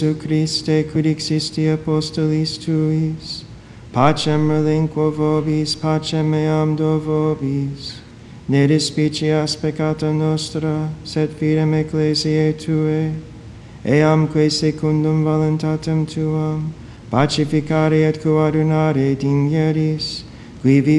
Christe, quid existi apostolis tuis, pacem relinquo vobis, pacem meam do vobis. Ne despicias peccata nostra, sed fidem ecclesiae Tuae, eamque secundum voluntatem Tuam, pacificare et coadunare digneris, qui